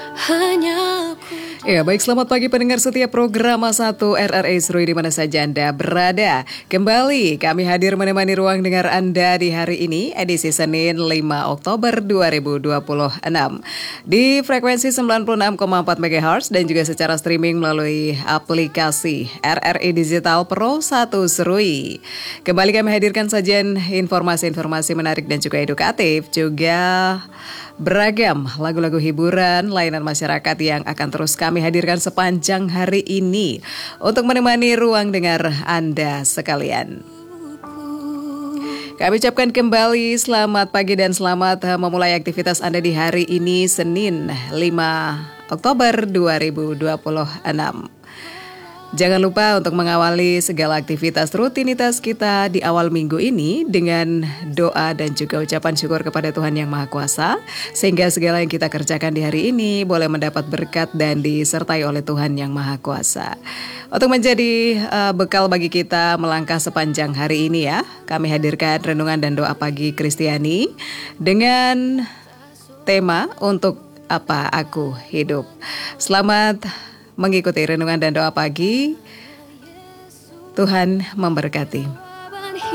Hanya Ya, baik, selamat pagi pendengar setiap program A1 RRI Seru di mana saja Anda berada. Kembali kami hadir menemani ruang dengar Anda di hari ini, edisi Senin 5 Oktober 2026. Di frekuensi 96,4 MHz dan juga secara streaming melalui aplikasi RRI Digital Pro 1 Serui. Kembali kami hadirkan sajian informasi-informasi menarik dan juga edukatif, juga beragam lagu-lagu hiburan, layanan masyarakat yang akan terus kami hadirkan sepanjang hari ini untuk menemani ruang dengar Anda sekalian. Kami ucapkan kembali selamat pagi dan selamat memulai aktivitas Anda di hari ini, Senin 5 Oktober 2026. Jangan lupa untuk mengawali segala aktivitas rutinitas kita di awal minggu ini dengan doa dan juga ucapan syukur kepada Tuhan Yang Maha Kuasa, sehingga segala yang kita kerjakan di hari ini boleh mendapat berkat dan disertai oleh Tuhan Yang Maha Kuasa. Untuk menjadi bekal bagi kita melangkah sepanjang hari ini ya, kami hadirkan renungan dan doa pagi Kristiani dengan tema Untuk Apa Aku Hidup. Selamat mengikuti renungan dan doa pagi. Tuhan memberkati.